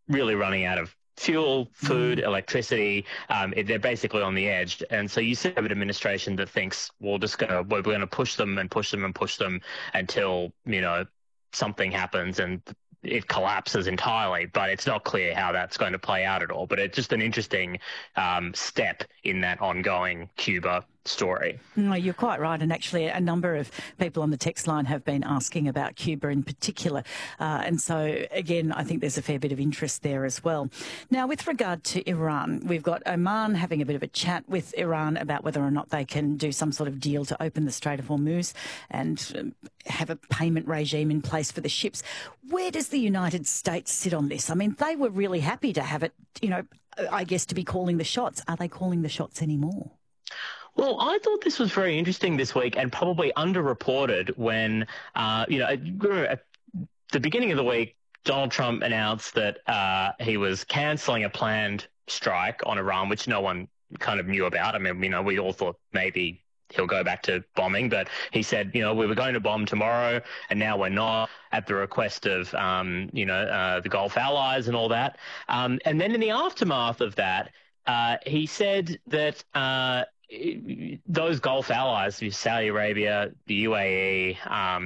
really running out of fuel, food, electricity. They're basically on the edge. And so you see an administration that thinks, we're going to push them and push them and push them until, something happens and it collapses entirely. But it's not clear how that's going to play out at all. But it's just an interesting step in that ongoing Cuba story. No, you're quite right. And actually a number of people on the text line have been asking about Cuba in particular. And so, again, I think there's a fair bit of interest there as well. Now, with regard to Iran, we've got Oman having a bit of a chat with Iran about whether or not they can do some sort of deal to open the Strait of Hormuz and have a payment regime in place for the ships. Where does the United States sit on this? I mean, they were really happy to have it, I guess, to be calling the shots. Are they calling the shots anymore? Well, I thought this was very interesting this week and probably underreported when, at the beginning of the week, Donald Trump announced that he was cancelling a planned strike on Iran, which no one kind of knew about. I mean, we all thought maybe he'll go back to bombing, but he said, we were going to bomb tomorrow and now we're not, at the request of, the Gulf allies and all that. And then in the aftermath of that, he said that those Gulf allies, Saudi Arabia, the UAE,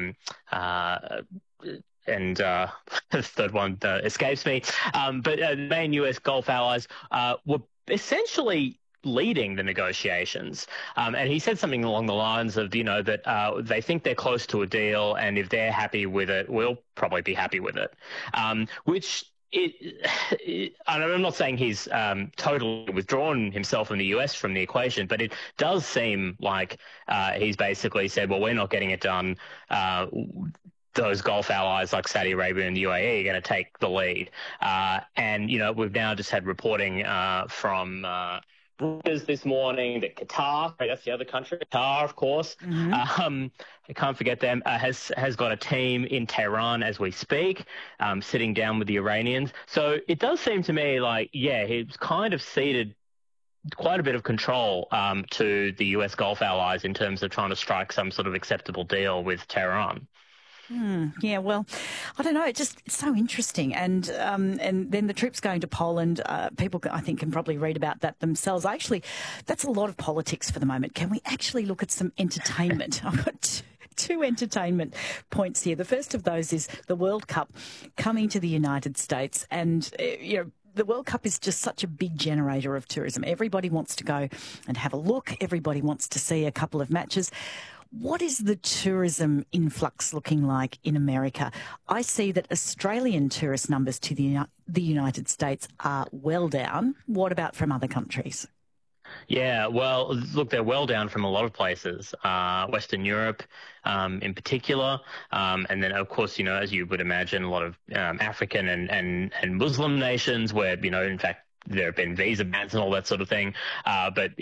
and the third one escapes me, but the main US Gulf allies were essentially leading the negotiations. And he said something along the lines of, that they think they're close to a deal, and if they're happy with it, we'll probably be happy with it, which I'm not saying he's totally withdrawn himself and the US from the equation, but it does seem like he's basically said, well, we're not getting it done. Those Gulf allies like Saudi Arabia and the UAE are going to take the lead. And, we've now just had reporting from Reuters this morning that Qatar, that's the other country, Qatar, of course, I can't forget them, has got a team in Tehran as we speak, sitting down with the Iranians. So it does seem to me like, he's kind of ceded quite a bit of control to the US Gulf allies in terms of trying to strike some sort of acceptable deal with Tehran. Yeah, well, I don't know. It's so interesting. And then the troops going to Poland, people, I think, can probably read about that themselves. Actually, that's a lot of politics for the moment. Can we actually look at some entertainment? I've got two entertainment points here. The first of those is the World Cup coming to the United States. And, the World Cup is just such a big generator of tourism. Everybody wants to go and have a look. Everybody wants to see a couple of matches. What is the tourism influx looking like in America? I see that Australian tourist numbers to the United States are well down. What about from other countries? Yeah, well, look, they're well down from a lot of places, Western Europe in particular. And then, of course, as you would imagine, a lot of African and Muslim nations where, in fact, there have been visa bans and all that sort of thing. But,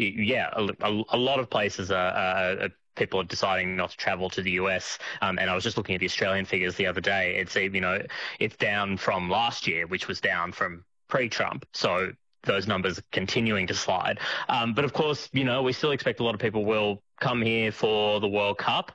a lot of places are people are deciding not to travel to the US. And I was just looking at the Australian figures the other day. It's down from last year, which was down from pre-Trump. So those numbers are continuing to slide. But of course, we still expect a lot of people will come here for the World Cup.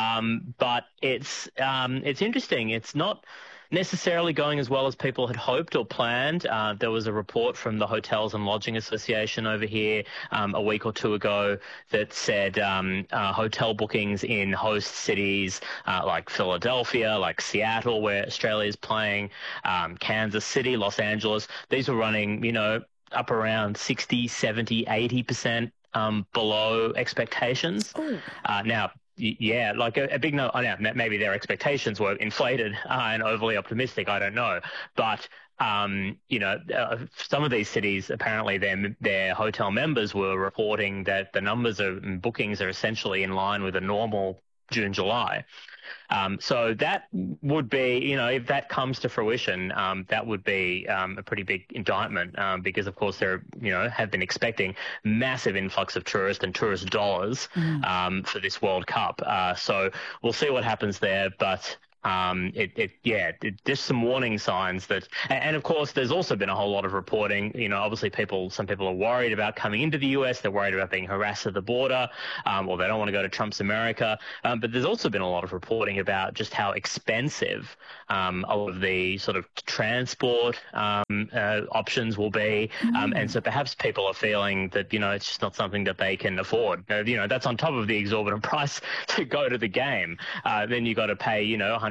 But it's interesting. It's not necessarily going as well as people had hoped or planned. There was a report from the Hotels and Lodging Association over here a week or two ago that said hotel bookings in host cities like Philadelphia, like Seattle, where Australia is playing, Kansas City, Los Angeles, these were running, up around 60, 70, 80% below expectations. Now, yeah, like a big no. Maybe their expectations were inflated and overly optimistic. I don't know, but some of these cities, apparently their hotel members were reporting that the numbers of bookings are essentially in line with a normal June, July. So that would be, if that comes to fruition, that would be a pretty big indictment because, of course, there have been expecting massive influx of tourists and tourist dollars for this World Cup. So we'll see what happens there. But Just some warning signs that, and of course, there's also been a whole lot of reporting. Obviously, some people are worried about coming into the US. They're worried about being harassed at the border, or they don't want to go to Trump's America. But there's also been a lot of reporting about just how expensive a lot of the sort of transport options will be, and so perhaps people are feeling that it's just not something that they can afford. That's on top of the exorbitant price to go to the game. Then you got to pay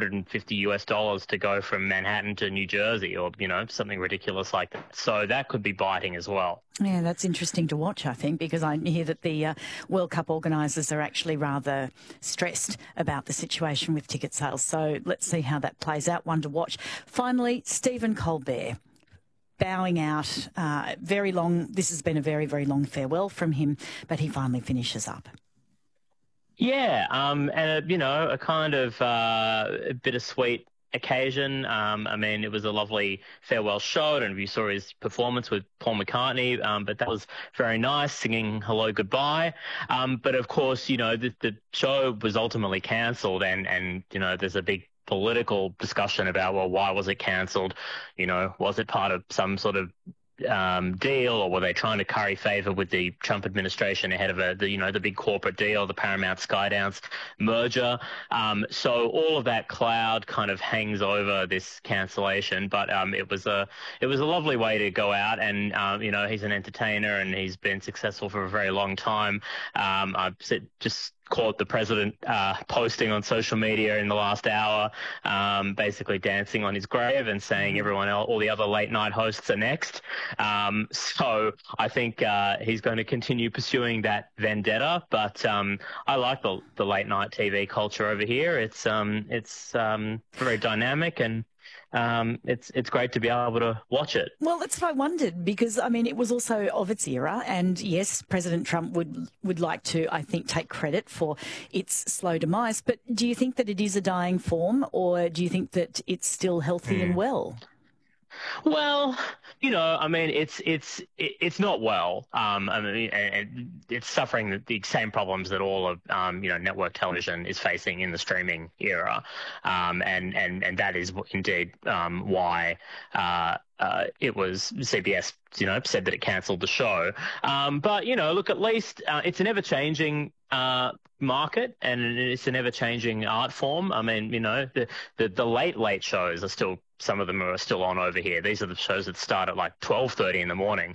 $150 to go from Manhattan to New Jersey, or something ridiculous like that. So that could be biting as well. Yeah, that's interesting to watch, I think, because I hear that the World Cup organisers are actually rather stressed about the situation with ticket sales. So let's see how that plays out. One to watch. Finally, Stephen Colbert bowing out. Very long. This has been a very, very long farewell from him, but he finally finishes up. Yeah, and a kind of bittersweet occasion. It was a lovely farewell show, and you saw his performance with Paul McCartney, but that was very nice, singing Hello Goodbye. But of course, the show was ultimately cancelled, and there's a big political discussion about, well, why was it cancelled? Was it part of some sort of deal, or were they trying to curry favor with the Trump administration ahead of the big corporate deal, the Paramount Skydance merger? So all of that cloud kind of hangs over this cancellation, but it was a lovely way to go out, and he's an entertainer and he's been successful for a very long time. I've just caught the president posting on social media in the last hour, basically dancing on his grave and saying everyone else, all the other late night hosts are next. So I think he's going to continue pursuing that vendetta. But I like the late night TV culture over here. It's very dynamic, and it's great to be able to watch it. Well, that's what I wondered, because it was also of its era, and yes, President Trump would like to, I think, take credit for its slow demise. But do you think that it is a dying form, or do you think that it's still healthy and well? Well, it's not well. And it's suffering the same problems that all of network television is facing in the streaming era, and that is indeed why it was CBS, said that it cancelled the show. But look, at least it's an ever-changing market, and it's an ever-changing art form. The late shows are still. Some of them are still on over here. These are the shows that start at like 12:30 in the morning.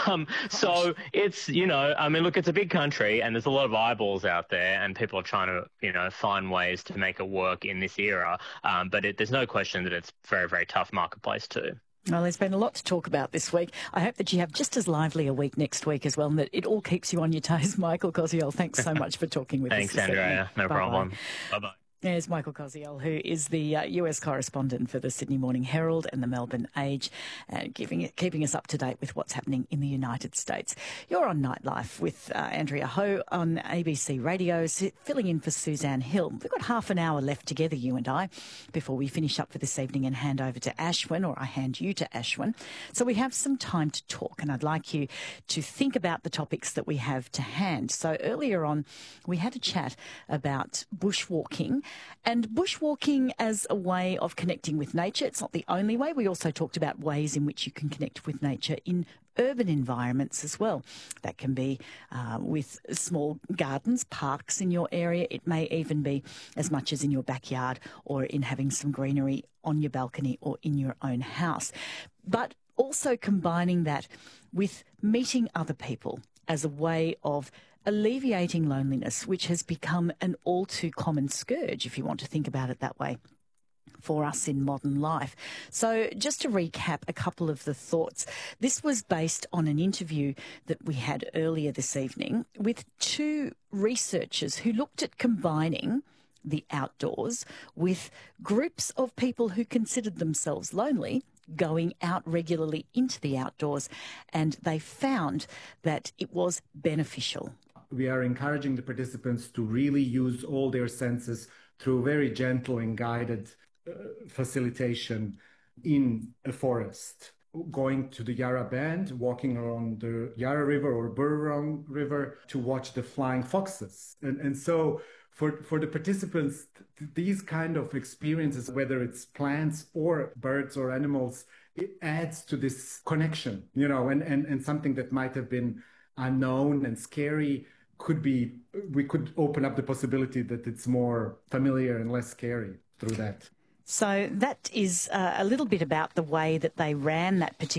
So it's, look, it's a big country, and there's a lot of eyeballs out there, and people are trying to, find ways to make it work in this era. But there's no question that it's a very, very tough marketplace too. Well, there's been a lot to talk about this week. I hope that you have just as lively a week next week as well, and that it all keeps you on your toes. Michael Koziol, thanks so much for talking with us. Thanks, Andrea. No problem. Bye-bye. There's Michael Koziol, who is the US correspondent for the Sydney Morning Herald and the Melbourne Age, keeping us up to date with what's happening in the United States. You're on Nightlife with Andrea Ho on ABC Radio, filling in for Suzanne Hill. We've got half an hour left together, you and I, before we finish up for this evening and hand over to Ashwin, or I hand you to Ashwin. So we have some time to talk, and I'd like you to think about the topics that we have to hand. So earlier on, we had a chat about bushwalking, and bushwalking as a way of connecting with nature. It's not the only way. We also talked about ways in which you can connect with nature in urban environments as well. That can be with small gardens, parks in your area. It may even be as much as in your backyard, or in having some greenery on your balcony or in your own house. But also combining that with meeting other people as a way of alleviating loneliness, which has become an all too common scourge, if you want to think about it that way, for us in modern life. So just to recap a couple of the thoughts, this was based on an interview that we had earlier this evening with two researchers who looked at combining the outdoors with groups of people who considered themselves lonely, going out regularly into the outdoors, and they found that it was beneficial. We are encouraging the participants to really use all their senses through very gentle and guided facilitation in a forest. Going to the Yarra Bend, walking along the Yarra River or Burrong River to watch the flying foxes. And so for the participants, these kind of experiences, whether it's plants or birds or animals, it adds to this connection, and something that might have been unknown and scary we could open up the possibility that it's more familiar and less scary through that. So that is a little bit about the way that they ran that particular